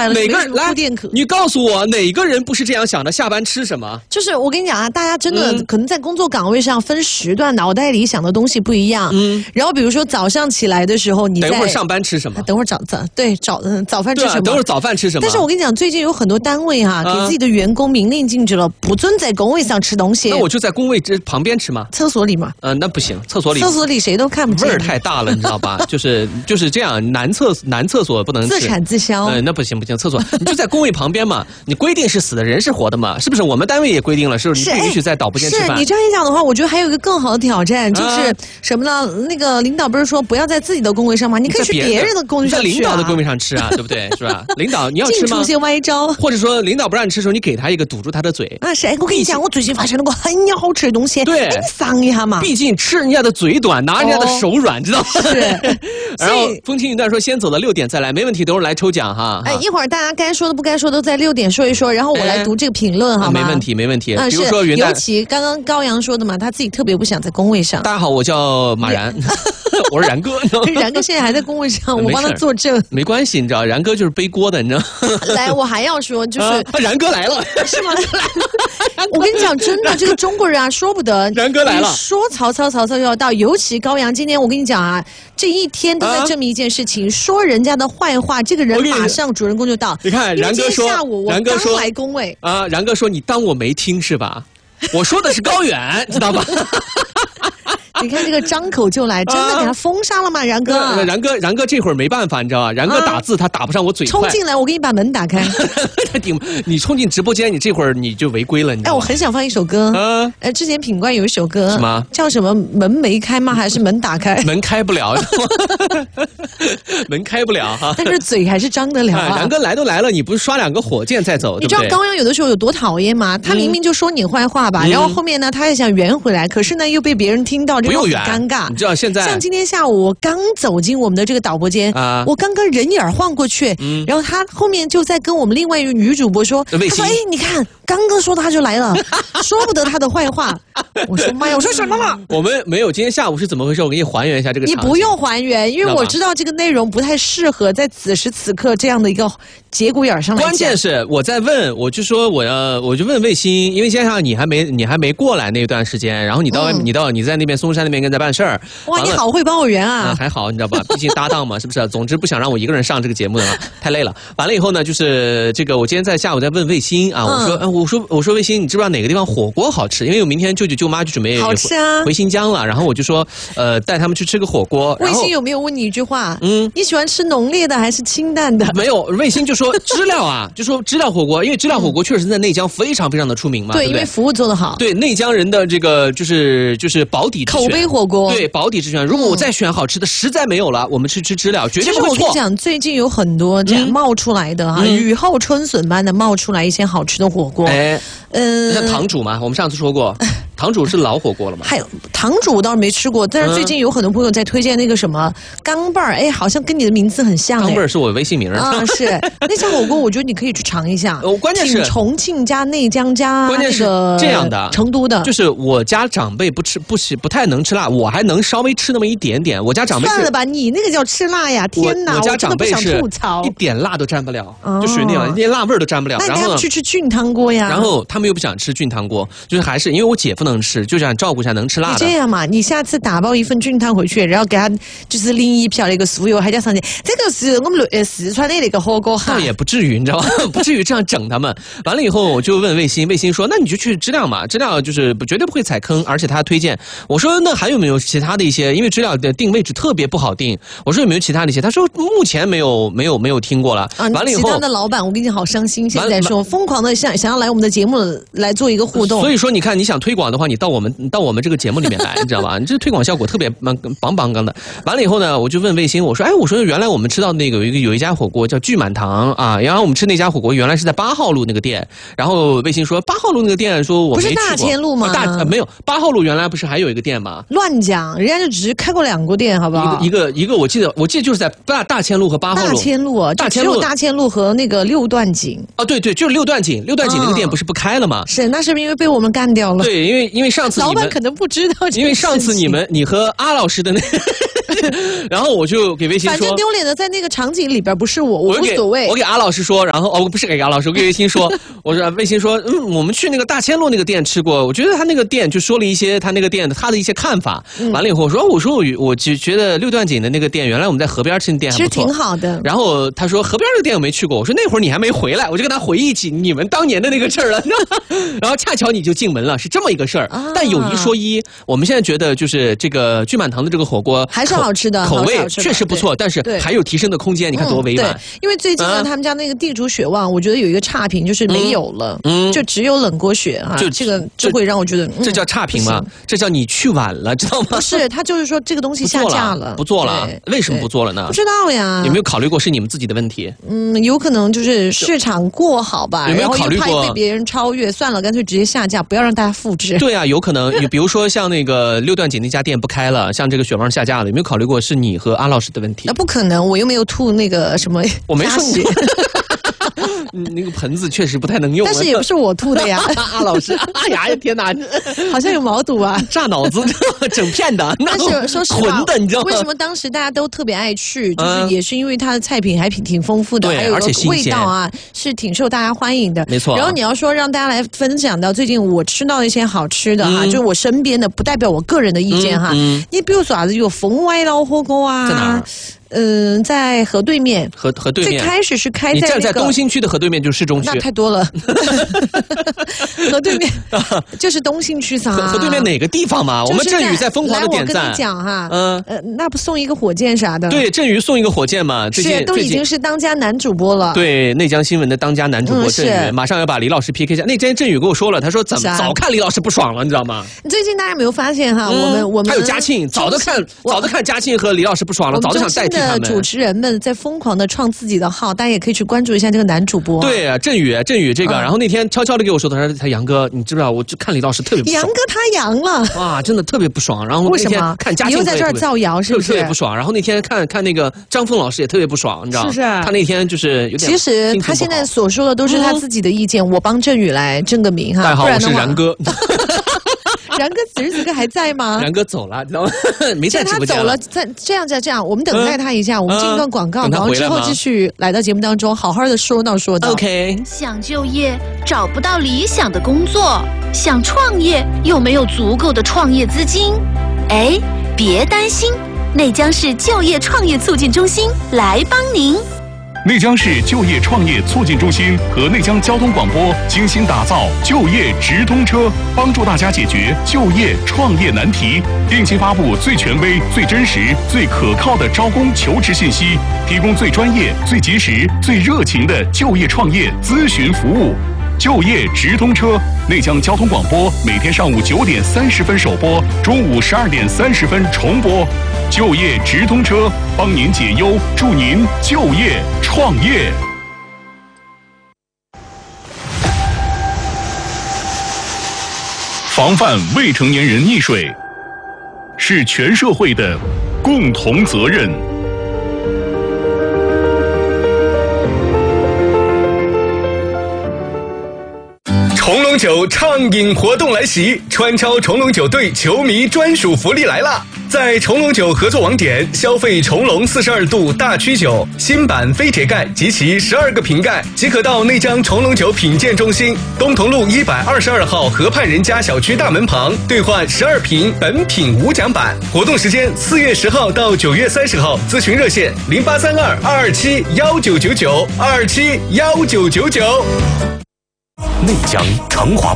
来了， 哪个来铺垫可？ 你告诉我哪个人不是这样想的？下班吃什么？ 就是我跟你讲啊，大家真的可能在工作岗位上分时段，脑袋里想的东西不一样。然后比如说早上起来的时候，你等一会儿上班吃什么？ 等会儿早饭吃什么？ 等会儿早饭吃什么？ 但是我跟你讲，最近有很多单位哈，给自己的员工明令禁止了，不准在工位上吃东西。 那我就在工位旁边吃吗？ 厕所里嘛？ 那不行，厕所里谁都看不见， 味儿太大了，你知道吧？就是这样，男厕所不能吃， 自产自销。 那不行，厕所你就在工位旁边嘛。你规定是死的，人是活的嘛？是不是？我们单位也规定了，是不是？你不允许在导播间吃饭。 是你这样一讲的话，我觉得还有一个更好的挑战，就是什么呢？那个领导不是说不要在自己的工位上吗？你可以去别人的工位上吃， 在领导的工位上吃啊，对不对？是吧？领导你要吃吗？ 净出些歪招， 或者说领导不让你吃的时候，你给他一个堵住他的嘴。 我跟你讲，我最近发现了个很好吃的东西， 对， 你尝一下嘛。 毕竟吃人家的嘴短，拿人家的手软，知道吗？ 是。 然后风轻云淡说先走到6点再来，没问题，等会儿来抽奖哈。 一会儿大家该说的不该说的都在6点说一说，然后我来读这个评论好吗？ 没问题。比如说尤其刚刚高阳说的嘛，他自己特别不想在工位上。 大家好，我叫马然，我是然哥。 然哥现在还在工位上，我帮他作证。 没关系，你知道，然哥就是背锅的，你知道。 来，我还要说，就是然哥来了， 是吗？我跟你讲，真的，这个中国人啊，说不得。 然哥来了， 说曹操就要到。尤其高阳，今天我跟你讲啊，这一天都在证明一件事情，说人家的坏话，这个人马上主人公就到。 你看，然哥说， 下午我刚来工位啊，然哥说你当我没听是吧？我说的是高远，知道吧？ 你看这个张口就来，真的给他封杀了吗？然哥， 然哥这会儿没办法，你知道吧？然哥打字他打不上我嘴快， 冲进来，我给你把门打开。 你冲进直播间，你这会儿你就违规了，你知道吗？ 我很想放一首歌。之前品冠有一首歌， 什么叫什么？门没开吗？还是门打开？ 门开不了，门开不了哈。 但是嘴还是张得了啊。 然哥来都来了，你不是刷2个火箭再走？ 你知道高阳有的时候有多讨厌吗？他明明就说你坏话吧，然后后面呢，他也想圆回来，可是呢又被别人听到，这个很尴尬。 你知道现在像今天下午我刚走进我们的这个导播间，我刚刚人眼晃过去，然后他后面就在跟我们另外一个女主播说，他说你看刚刚说他就来了，说不得他的坏话。我说妈呀，我说什么了？ 我们没有，今天下午是怎么回事？我给你还原一下这个场景。 你不用还原，因为我知道这个内容不太适合在此时此刻这样的一个节骨眼上来讲。 关键是我在问，我就说我就问卫星，因为加上你还没过来那段时间，然后你在那边松山那边跟在办事儿。 哇，你好会帮我圆啊！ 还好，你知道吧？毕竟搭档嘛，是不是？总之不想让我一个人上这个节目的，太累了。完了以后呢，就是这个，我今天在下午在问卫星啊，我说卫星，你知不知道哪个地方火锅好吃？因为我明天舅舅舅妈就准备好吃啊回新疆了，然后我就说带他们去吃个火锅。 卫星有没有问你一句话？你喜欢吃浓烈的还是清淡的？ 没有，卫星就说知了啊，就说知了火锅，因为知了火锅确实在内江非常非常的出名嘛。 对， 因为服务做得好。 对，内江人的这个就是保底之选， 口碑火锅。 对，保底之选。如果我再选好吃的，实在没有了，我们去吃知了，绝对不会错。 其实我跟你讲，最近有很多这样冒出来的哈，雨后春笋般的冒出来一些好吃的火锅。 像堂主嘛，我们上次说过。堂主是老火锅了吗？ 还有堂主我倒是没吃过，但是最近有很多朋友在推荐那个什么钢镚儿，好像跟你的名字很像。 钢镚儿是我微信名啊，是那家火锅，我觉得你可以去尝一下。 关键是重庆加内江加关键是这样的， 成都的， 就是我家长辈不太能吃辣，我还能稍微吃那么一点点。我家长辈算了吧，你那个叫吃辣呀！天哪， 我家长辈是一点辣都沾不了，就属于那样，连辣味儿都沾不了。 那你要去吃菌汤锅呀？ 然后他们又不想吃菌汤锅，就是还是因为我姐夫能吃，就想照顾一下能吃辣的。 你这样嘛，你下次打包一份菌汤回去，然后给他就是淋一瓢那个酥油，还加上去，这个是我们四川的那个火锅哈。 倒也不至于，你知道吗？不至于这样整他们。完了以后，我就问卫星，卫星说：“那你就去知了嘛，知了就是绝对不会踩坑，而且他推荐。”我说：“那还有没有其他的一些？因为知了的定位置特别不好定。”我说：“有没有其他的一些？”他说：“目前没有听过了。”完了以后， 其他的老板，我跟你好伤心，现在说疯狂的想要来我们的节目来做一个互动。 所以说，你看你想推广的话，你到我们这个节目里面来，你知道吧？你这推广效果特别棒的。完了以后呢，我就问卫星，我说：“我说原来我们吃到那个有一家火锅叫聚满堂啊，然后我们吃那家火锅原来是在8号路那个店。”然后卫星说：“8号路那个店，说我没去过。” 不是大千路吗？ 没有，8号路原来不是还有一个店吗？ 乱讲，人家就只是开过2个店，好不好？ 一个，我记得就是在大千路和8号路。 只有大千路和那个6段井。 哦，对，就是6段井那个店不是不开了吗？ 是，那是因为被我们干掉了。 对，因为上次老板可能不知道。 因为上次你和阿老师的那然后我就给魏星说， 反正丢脸的在那个场景里边不是我无所谓。 我给阿老师说，然后不是给阿老师，我给魏星说，我说魏星说，我们去那个大千路那个店吃过，我觉得他那个店就说了一些他那个店的他的一些看法。完了以后我说我就觉得六段锦的那个店，原来我们在河边吃的店还不错， 其实挺好的。 然后他说河边那个店我没去过，我说那会儿你还没回来，我就跟他回忆起你们当年的那个事儿了。然后恰巧你就进门了，是这么一个事儿。但有一说一，我们现在觉得就是这个聚满堂的这个火锅还是好吃的， 口味确实不错，但是还有提升的空间。你看多委婉。 因为最近呢，他们家那个地主血旺，我觉得有一个差评就是没有了，就只有冷锅血啊。这个就会让我觉得这叫差评吗？这叫你去晚了，知道吗？ 不是，他就是说这个东西下架了， 不做了。为什么不做了呢？ 不知道呀。 有没有考虑过是你们自己的问题？ 有可能就是市场过好吧。 有没有考虑过然后又怕被别人超越？算了，干脆直接下架，不要让大家复制。 对啊，有可能。比如说像那个六段锦那家店不开了，像这个血旺下架了，有没有考虑过是你和阿老师的问题？ 那不可能，我又没有吐那个什么， 我没说你。那个盆子确实不太能用， 但是也不是我吐的呀。 阿老师，哎呀，天哪， 好像有毛肚啊， 炸脑子，整片的。 但是说实话， 混的，你知道吗？ 为什么当时大家都特别爱去？就是也是因为它的菜品还挺丰富的， 对， 还有而且味道啊，是挺受大家欢迎的。 没错。 然后你要说让大家来分享到最近我吃到一些好吃的哈，就是我身边的，不代表我个人的意见哈。你比如说啥子有风歪老火锅啊， 在哪儿？ 在河对面， 河对面。 最开始是开在你站在东兴区的河对面就是市中区， 那太多了。河对面就是东兴区啥？ 河对面哪个地方嘛？我们振宇在疯狂的点赞。 我跟你讲哈，那不送一个火箭啥的？ 对，振宇送一个火箭嘛， 是都已经是当家男主播了。 对，内江新闻的当家男主播振宇，马上要把李老师 PK 下。那天振宇跟我说了，他说早看李老师不爽了，你知道吗？ 最近大家有没有发现哈？我们还有嘉庆，早都看嘉庆和李老师不爽了，早就想代替。 主持人们在疯狂的创自己的号，大家也可以去关注一下这个男主播。 对啊，振宇这个，然后那天悄悄的给我说，他杨哥，你知不知道？我就看李老师特别不爽。 杨哥他阳了， 哇，真的特别不爽。然后那天看嘉庆， 你又在这儿造谣，是不是？ 特别不爽。然后那天看那个张峰老师也特别不爽，你知道吗？ 是不是？ 他那天就是有点。 其实他现在所说的都是他自己的意见，我帮振宇来正个名哈。 大家好，我是然哥。 然哥此时此刻还在吗？ 然哥走了，知道吗？没在直播间了。他走了，这样，我们等待他一下，我们进一段广告，然后之后继续来到节目当中，好好的说道。 OK。 想就业找不到理想的工作，想创业又没有足够的创业资金，哎，别担心，内江市就业创业促进中心来帮您。 内江市就业创业促进中心和内江交通广播精心打造就业直通车，帮助大家解决就业创业难题，定期发布最权威、最真实、最可靠的招工求职信息，提供最专业、最及时、最热情的就业创业咨询服务。就业直通车，内江交通广播每天上午9点30分首播，中午12点30分重播。就业直通车，帮您解忧，助您就业创业。防范未成年人溺水，是全社会的共同责任。 重龙酒畅饮活动来袭，川超重龙酒队球迷专属福利来了！在重龙酒合作网点消费重龙42度大曲酒新版飞铁盖及其12个瓶盖，即可到内江重龙酒品鉴中心东同路122号河畔人家小区大门旁兑换12瓶本品无奖版。活动时间4月10号到9月30号，咨询热线0832-227-1999 227-1999。 内江成华